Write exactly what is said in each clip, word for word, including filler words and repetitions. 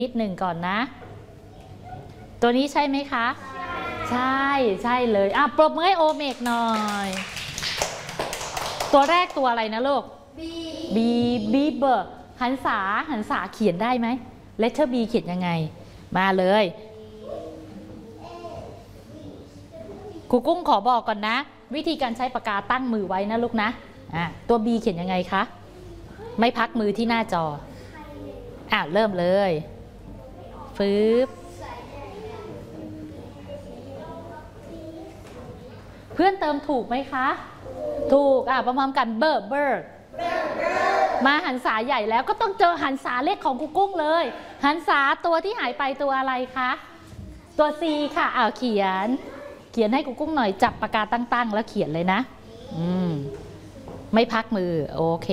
นิดหนึ่งก่อนนะตัวนี้ใช่ไหมคะใช่ใช่เลยอ่ะปรบมือให้โอเมกหน่อยตัวแรกตัวอะไรนะลูก B B B เบอร์หันษาหันษาเขียนได้ไหม letter B เขียนยังไงมาเลยครูกุ้งขอบอกก่อนนะวิธีการใช้ปากกาตั้งมือไว้นะลูกนะอ่ะตัว B เขียนยังไงคะไม่พักมือที่หน้าจออ่ะเริ่มเลยฟืบเพื่อนเติมถูกไหมคะถูกอ่ะประมาณกันเบอร์เบอร์มาหันษาใหญ่แล้วก็ต้องเจอหันษาเล็กของครูกุ้งเลยหันษาตัวที่หายไปตัวอะไรคะตัว C ค่ะอ่าเขียนเขียนให้ครูกุ้งหน่อยจับปากกาตั้งๆแล้วเขียนเลยนะอืมไม่พักมือโอเค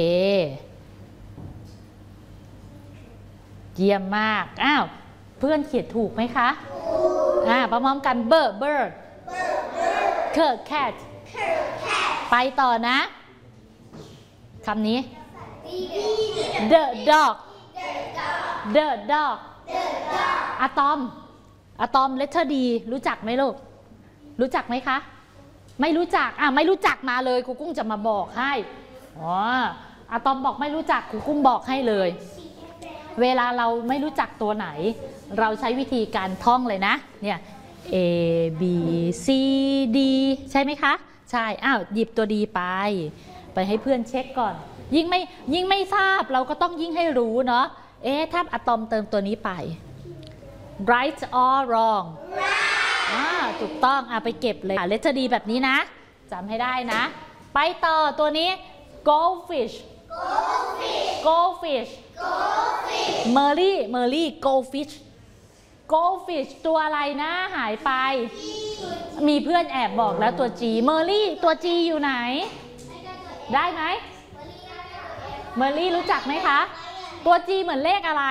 เยี่ยมมากอ้าวเพื่อนเขียนถูกไหมคะอ่าประมาณกันเบอร์เบอร์เคอร์แคทไปต่อนะคำนี้ the dog the dog อะตอมอะตอม letter D รู้จักไหมลูกรู้จักไหมคะไม่รู้จักอ่ะไม่รู้จักมาเลยครูกุ้งจะมาบอกให้อ๋ออะตอมบอกไม่รู้จักครูกุ้งบอกให้เลยเวลาเราไม่รู้จักตัวไหนเราใช้วิธีการท่องเลยนะเนี่ย A B C D ใช่ไหมคะใช่อ้าวหยิบตัว D ไปไปให้เพื่อนเช็คก่อนยิ่งไม่ยิ่งไม่ทราบเราก็ต้องยิ่งให้รู้เนาะเอ๊ะถ้าอะตอมเติมตัวนี้ไป right or wrong อ่าถูกต้องอ่ะไปเก็บเลยเลตเตอร์ D แบบนี้นะจำให้ได้นะไปต่อตัวนี้ goldfish goldfishเมอร์รี่เมอร์รี่ goldfish goldfish ตัวอะไรนะหายไปมีเพื่อนแอบบอกแล้วตัว G เมอร์รี่ตัว G อยู่ไหนได้ไหมเมอร์รี่รู้จักไหมคะตัว G เหมือนเลขอะไร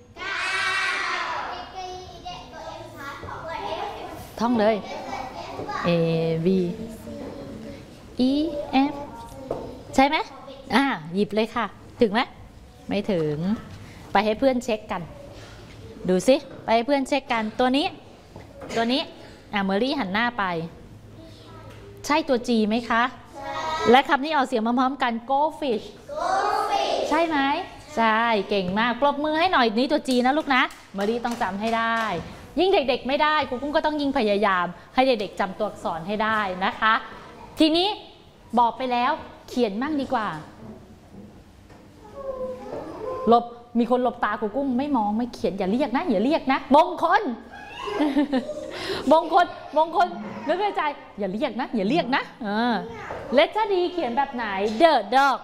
ท่องเลย A B E F ใช่ไหมอ่าหยิบเลยค่ะถึงไหมไม่ถึงไปให้เพื่อนเช็คกันดูสิไปให้เพื่อนเช็คกันตัวนี้ตัวนี้อ่ะเมอรี่หันหน้าไปใช่ตัว G ไหมคะและคำนี้ออกเสียงพร้อมๆกัน goldfish ใช่ไหมใช่เก่งมากปรบมือให้หน่อยนี้ตัว G นะลูกนะเมอรี่ต้องจำให้ได้ยิ่งเด็กๆไม่ได้ครูกุ้งก็ต้องยิ่งพยายามให้เด็กๆจำตัวอักษรให้ได้นะคะทีนี้บอกไปแล้วเขียนมั่งดีกว่าหลบมีคนหลบตาครูกุ้งไม่มองไม่เขียนอย่าเรียกนะอย่าเรียกนะมงคลมงคลมงคลนึกในใจอย่าเรียกนะอย่าเรียกนะเออเลตเตอร์ดีเขียนแบบไหน the dog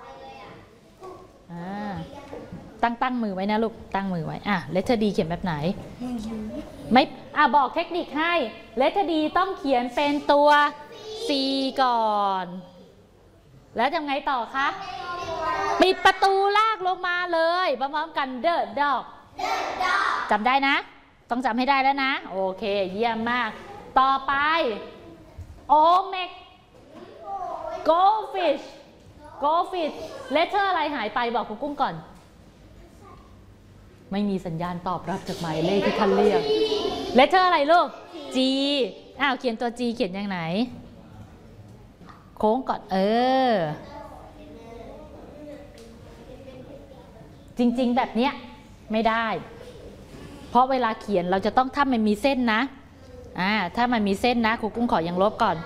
อ่าตั้งตั้งมือไว้นะลูกตั้งมือไว้อ่ะเลตเตอร์ดีเขียนแบบไหนไม่อ่ะบอกเทคนิคให้เลตเตอร์ดีต้องเขียนเป็นตัว C ก่อนแล้วทำไงต่อคะปิดประตูลากลงมาเลยพร้อมๆกัน the dog จำได้นะต้องจำให้ได้แล้วนะโอเคเยี่ยมมากต่อไปโอเมก goldfish goldfish letter อะไรหายไปบอกครูกุ้งก่อนไม่มีสัญญาณตอบรับจากหมายเลขที่ท่านเรียก letter อะไรลูก G อ้าวเขียนตัว G เขียนยังไงโค้งก่อนเออจริงๆแบบเนี้ยไม่ได้เพราะเวลาเขียนเราจะต้องถ้ามันมีเส้นนะอ่าถ้ามันมีเส้นนะครูกุ้งขอยังลบก่อน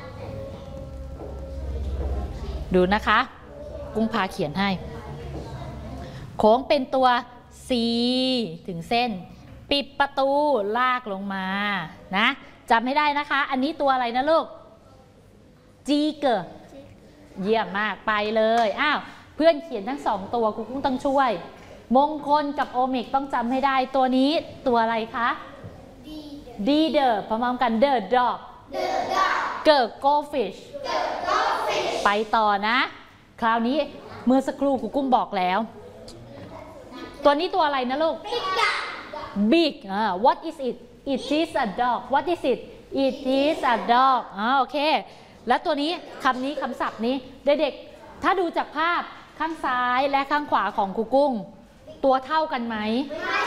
ดูนะคะกุ้งพาเขียนให้โค้งเป็นตัว C ถึงเส้นปิดประตูลากลงมานะจำให้ได้นะคะอันนี้ตัวอะไรนะลูก G เกอร์เยี่ยมมากไปเลยอ้าวเพื่อนเขียนทั้งสองตัวครูกุ้งต้องช่วยมงคลกับโอเมกต้องจำให้ได้ตัวนี้ตัวอะไรคะดีเดอร์พร้อมๆกันเดอร์ดอกเกิร์กโกฟิชไปต่อนะคราวนี้เมื่อสักครู่ครูกุ้งบอกแล้วตัวนี้ตัวอะไรนะลูก big อ่า what is it it is a dog what is it it is a dog อ่าโอเคแล้วตัวนี้คำนี้คำศัพท์นี้เด็กๆถ้าดูจากภาพข้างซ้ายและข้างขวาของครูกุ้งตัวเท่ากันไหมไม่